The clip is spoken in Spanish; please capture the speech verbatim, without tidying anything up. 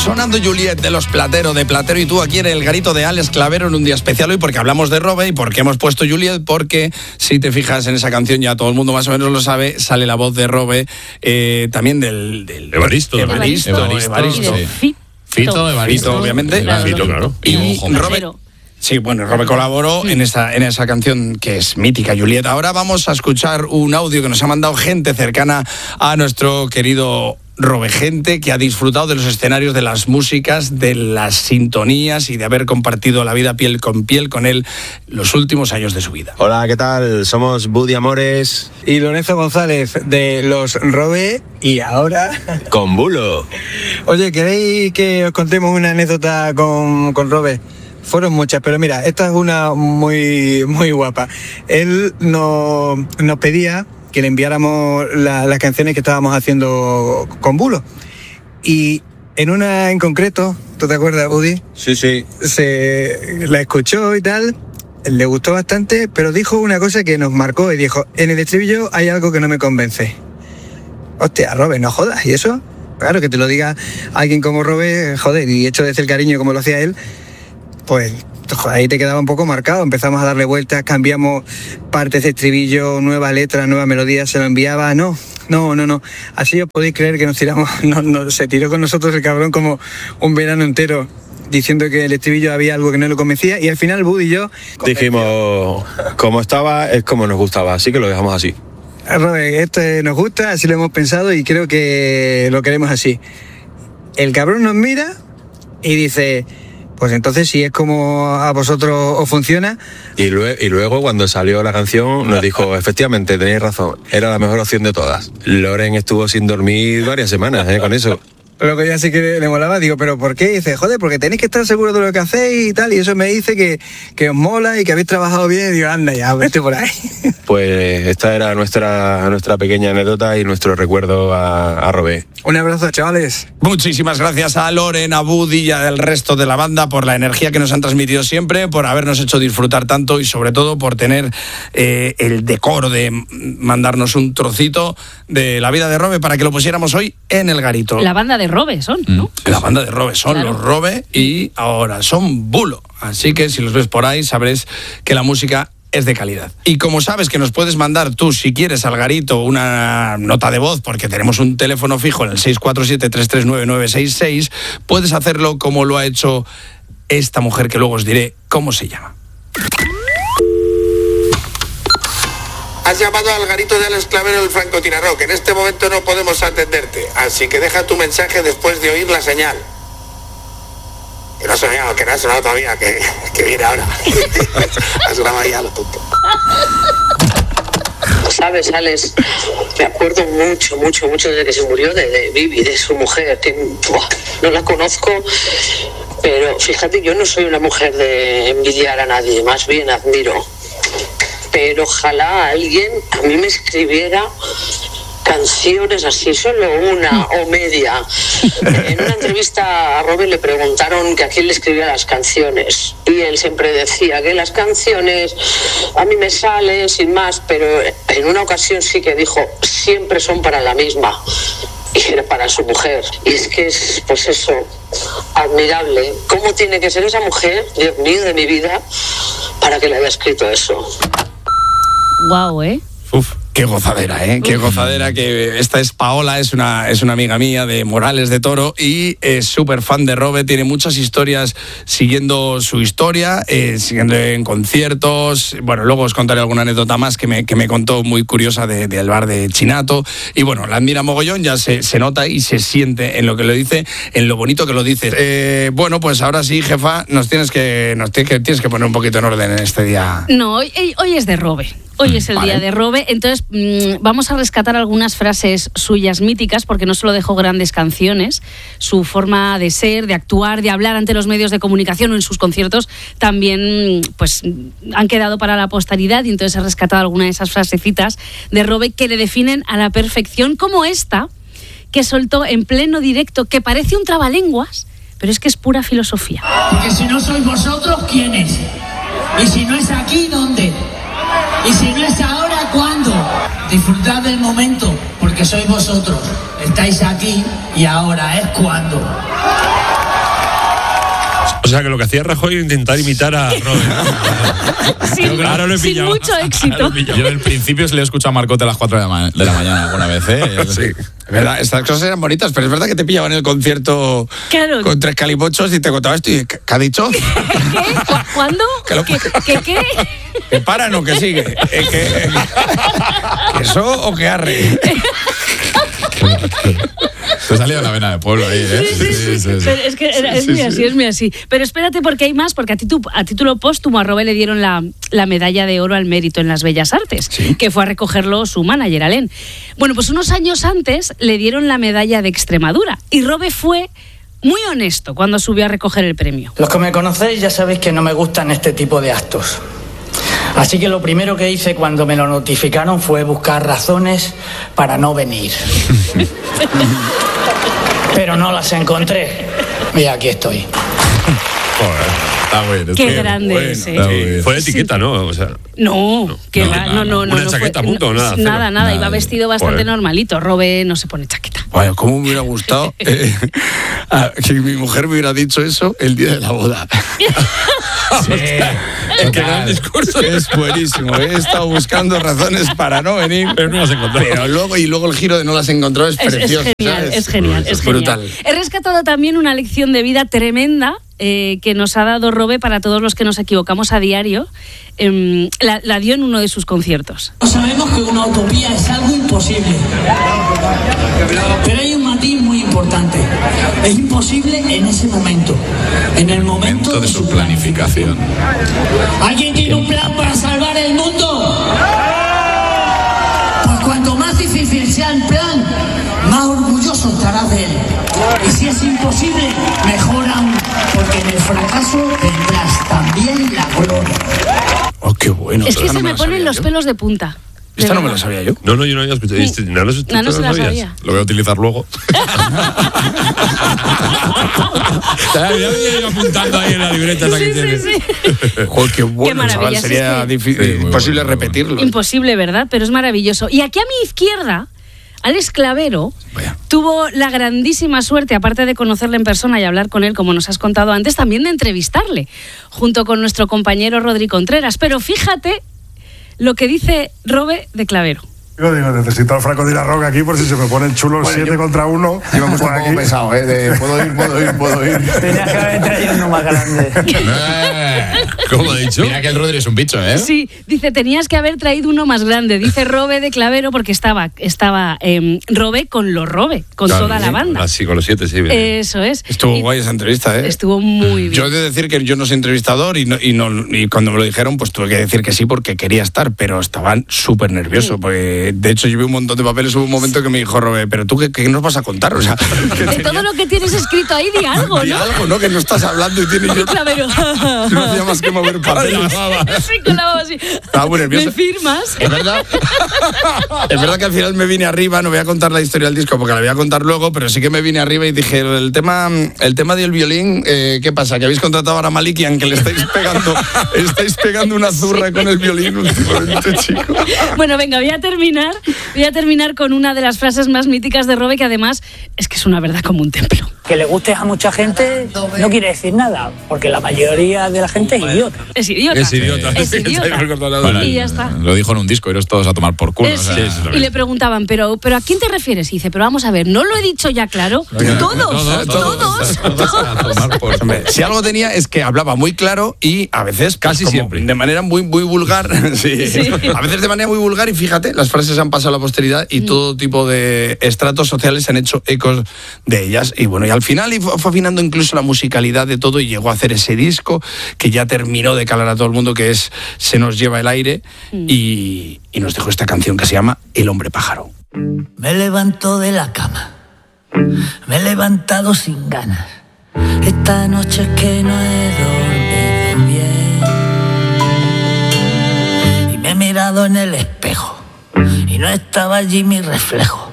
Sonando Juliet de Los Platero, de Platero y tú, aquí en el garito de Alex Clavero en un día especial hoy, porque hablamos de Robe y porque hemos puesto Juliet, porque si te fijas en esa canción, ya todo el mundo más o menos lo sabe, sale la voz de Robe, eh, también del... del Evaristo. Evaristo, Evaristo, Evaristo, Evaristo. Sí. Fito, Evaristo, Fito, obviamente. Claro, Fito, claro. Y Robe... Sí, bueno, Robe colaboró en esa, en esa canción que es mítica, Juliet. Ahora vamos a escuchar un audio que nos ha mandado gente cercana a nuestro querido Robe, gente que ha disfrutado de los escenarios, de las músicas, de las sintonías y de haber compartido la vida piel con piel con él los últimos años de su vida. Hola, ¿qué tal? Somos Buddy Amores y Lorenzo González de Los Robe y ahora... con Bulo. Oye, ¿queréis que os contemos una anécdota con, con Robe? Fueron muchas, pero mira, esta es una muy, muy guapa. Él nos, nos pedía que le enviáramos la, las canciones que estábamos haciendo con Bulo. Y en una en concreto, ¿tú te acuerdas, Buddy? Sí, sí. Se la escuchó y tal, le gustó bastante, pero dijo una cosa que nos marcó y dijo, en el estribillo hay algo que no me convence. Hostia, Robe, no jodas, ¿y eso? Claro, que te lo diga alguien como Robe, joder, y hecho desde el cariño como lo hacía él, pues ahí te quedaba un poco marcado. Empezamos a darle vueltas, cambiamos partes de estribillo, nueva letra, nueva melodía, se lo enviaba. No, no, no, no. Así os podéis creer que nos tiramos, no, no, se tiró con nosotros el cabrón como un verano entero, diciendo que el estribillo había algo que no lo convencía, y al final Buddy y yo dijimos, como estaba, es como nos gustaba, así que lo dejamos así. Robert, esto nos gusta, así lo hemos pensado y creo que lo queremos así. El cabrón nos mira y dice... Pues entonces, si es como a vosotros os funciona... Y luego, y luego cuando salió la canción, nos dijo, efectivamente, tenéis razón, era la mejor opción de todas. Loren estuvo sin dormir varias semanas, ¿eh? Con eso. Lo que ya sí que le molaba, digo, ¿pero por qué? Y dice, joder, porque tenéis que estar seguros de lo que hacéis y tal, y eso me dice que, que os mola y que habéis trabajado bien, y digo, anda ya, vete por ahí. Pues esta era nuestra, nuestra pequeña anécdota y nuestro recuerdo a, a Robe. Un abrazo, chavales. Muchísimas gracias a Loren, a Buddy y al resto de la banda por la energía que nos han transmitido siempre, por habernos hecho disfrutar tanto y sobre todo por tener eh, el decoro de mandarnos un trocito de la vida de Robe para que lo pusiéramos hoy en el garito. La banda de Robe son, ¿no? La banda de Robe son, claro. Los Robe, y ahora son Bulo. Así que si los ves por ahí sabréis que la música es de calidad. Y como sabes que nos puedes mandar tú, si quieres, al garito una nota de voz, porque tenemos un teléfono fijo en el seis cuatro siete, tres tres nueve, nueve seis seis, puedes hacerlo como lo ha hecho esta mujer que luego os diré cómo se llama. Has llamado al garito de Alex Clavero del francotirador, que en este momento no podemos atenderte, así que deja tu mensaje después de oír la señal. Que no ha sonado, que no ha sonado todavía, que, que viene ahora. Has grabado ya lo tonto. Sabes, Alex, me acuerdo mucho, mucho, mucho desde que se murió de, de Vivi, de su mujer, que buah, no la conozco, pero fíjate, yo no soy una mujer de envidiar a nadie, más bien admiro. Pero ojalá alguien a mí me escribiera canciones así, solo una o media. En una entrevista a Robert le preguntaron que a quién le escribía las canciones y él siempre decía que las canciones a mí me salen sin más, pero en una ocasión sí que dijo, siempre son para la misma, y era para su mujer. Y es que es, pues eso, admirable. ¿Cómo tiene que ser esa mujer, Dios mío, de mi vida, para que le haya escrito eso? Guau, ¿eh? Uf, qué gozadera, ¿eh? Qué gozadera. Que esta es Paola, es una, es una amiga mía de Morales de Toro y es súper fan de Robe, tiene muchas historias siguiendo su historia, eh, siguiendo en conciertos. Bueno, luego os contaré alguna anécdota más que me, que me contó muy curiosa de, del bar de Chinato. Y bueno, la admira mogollón, ya se, se nota y se siente en lo que lo dice, en lo bonito que lo dice. Eh, bueno, pues ahora sí, jefa, nos tienes que, nos tienes que, tienes que poner un poquito en orden en este día. No, hoy, hoy es de Robe. Hoy es el vale. día de Robe, entonces mmm, vamos a rescatar algunas frases suyas míticas, porque no solo dejó grandes canciones, su forma de ser, de actuar, de hablar ante los medios de comunicación o en sus conciertos también pues han quedado para la posteridad, y entonces he rescatado algunas de esas frasecitas de Robe que le definen a la perfección, como esta que soltó en pleno directo, que parece un trabalenguas, pero es que es pura filosofía. Porque si no sois vosotros, ¿quién es? Y si no es aquí, ¿dónde? Y si no es ahora, ¿cuándo? Disfrutad del momento, porque sois vosotros. Estáis aquí y ahora es cuando. sea, que lo que hacía Rajoy era intentar imitar a Robert. sin, Ahora lo he sin pillado. mucho éxito. Yo del principio se le he escuchado a Marcote a las cuatro de la, ma- de la mañana alguna vez, ¿eh? Sí, es verdad, estas cosas eran bonitas, pero es verdad que te pillaban en el concierto Claro. con tres calipochos y te contaba esto y ¿qué, qué ha dicho? ¿Qué? ¿Cu- ¿Cuándo? Que lo- ¿Qué, qué, qué? ¿Que paran o que sigue? Eh, que, que- ¿Eso o que arre? Te ha salido la vena de pueblo ahí, ¿eh? Sí, sí, sí, sí. Pero es que era- es Sí, muy sí, así, sí. es muy así. Pero espérate porque hay más, porque a, titu- a título póstumo a Robert le dieron la, la medalla de oro al mérito en las Bellas Artes, que fue a recogerlo su manager, Alén. Bueno, pues unos años antes le dieron la medalla de Extremadura y Robert fue muy honesto cuando subió a recoger el premio. Los que me conocéis ya sabéis que no me gustan este tipo de actos. Así que lo primero que hice cuando me lo notificaron fue buscar razones para no venir. Pero no las encontré. Y aquí estoy. Joder, está bueno. Qué grande es, ¿eh? Está muy bien. Fue de etiqueta, ¿no? O sea, No, que no, va, no, no, no, no. una no chaqueta, fue- punto, no, nada, cero. Nada, nada, iba Nada. vestido bastante Joder. normalito. Robert no se pone chaqueta. Bueno, ¿cómo me hubiera gustado eh, a- que mi mujer me hubiera dicho eso el día de la boda? qué gran discurso. Es buenísimo. He estado buscando razones para no venir, Pero no las encontré. pero luego y luego el giro de no las encontró es Es, es precioso. genial, ¿sabes? es genial, es genial. brutal. He rescatado también una lección de vida tremenda eh, que nos ha dado Robe para todos los que nos equivocamos a diario. Em, la, la dio en uno de sus conciertos. Sabemos que una utopía es algo imposible. Pero hay un matiz muy importante. Es imposible en ese momento. En el momento, Momento de su planificación. ¿Alguien tiene un plan para salvar el mundo? Pues cuanto más difícil sea el plan, más orgulloso estarás de él. Y si es imposible, mejor aún, porque en el fracaso tendrás también la gloria. Oh, qué bueno. Es que Esta se no me la ponen sabía los yo. pelos de punta. de Esta no me verdad. la sabía yo. No, no, yo no había escuchado. Este, ¿No, lo- tú No, no lo se la sabías? sabía. Lo voy a utilizar luego. Ya me iba apuntando ahí en la libreta esa que Sí, tienes. sí, sí. Joder, qué bueno, Qué maravilla, chaval. sí, Sería es que- difícil, Sí, muy imposible bueno, muy bueno. repetirlo. Imposible, ¿verdad? Pero es maravilloso. Y aquí a mi izquierda, Alex Clavero Vaya. tuvo la grandísima suerte, aparte de conocerle en persona y hablar con él, como nos has contado antes, también de entrevistarle, junto con nuestro compañero Rodri Contreras. Pero fíjate lo que dice Robe de Clavero. Digo, digo, necesito al Franco de la Roca aquí por si se me ponen chulos siete contra uno. Íbamos por un poco aquí. pesado, ¿eh? De, puedo ir, puedo ir, puedo ir. Tenías que haber traído uno más grande. Eh, ¿Cómo ha dicho? Mira que el Rodri es un bicho, ¿eh? Sí, dice, tenías que haber traído uno más grande. Dice Robe de Clavero porque estaba, estaba eh, Robe con los Robe, con Claro, toda la sí, banda. Así, con los siete, sí. bien. Eso es. Estuvo Y guay esa entrevista, ¿eh? Estuvo muy bien. Yo he de decir que yo no soy entrevistador y, no, y, no, y cuando me lo dijeron, pues tuve que decir que sí porque quería estar, pero estaban súper nerviosos. Porque de hecho, yo vi un montón de papeles. Hubo un momento que me dijo Robé, ¿pero tú qué, qué nos vas a contar? O sea, que De todo lo que tienes escrito ahí, di algo, di ¿no? algo, ¿no? Que no estás hablando y tienes yo. Clavero. No hacía más que mover papeles. Sí, con la voz así. Estaba muy nervioso. ¿Me firmas? Es verdad. Es verdad que al final me vine arriba, no voy a contar la historia del disco porque la voy a contar luego, pero sí que me vine arriba y dije, el tema, el tema del violín, eh, ¿qué pasa? Que habéis contratado ahora a Malikian, que le estáis pegando, estáis pegando una zurra con el violín últimamente, chico. Bueno, venga, voy a terminar. Voy a terminar con una de las frases más míticas de Robe, que además es que es una verdad como un templo. Que le guste a mucha gente no quiere decir nada, porque la mayoría de la gente es idiota. Es idiota. Es idiota. Es idiota. Bueno, Y ya está. Lo dijo en un disco, iros todos a tomar por culo. Es- o sea, sí, sí, y le preguntaban, ¿pero, ¿pero a quién te refieres? Y dice, pero vamos a ver, ¿no lo he dicho ya claro? Todos, todos, a tomar por Hombre, si algo tenía es que hablaba muy claro y a veces pues, Casi como siempre. de manera muy muy vulgar. Sí. Sí. A veces de manera muy vulgar y fíjate, las frases han pasado a la posteridad y todo tipo de estratos sociales han hecho ecos de ellas. Y bueno, y al final y fue, fue afinando incluso la musicalidad de todo y llegó a hacer ese disco que ya terminó de calar a todo el mundo, que es Se nos lleva el aire, y, y nos dejó esta canción que se llama El hombre pájaro. Me levanto de la cama, me he levantado sin ganas. Esta noche es que no he dormido bien. Y me he mirado en el espejo y no estaba allí mi reflejo.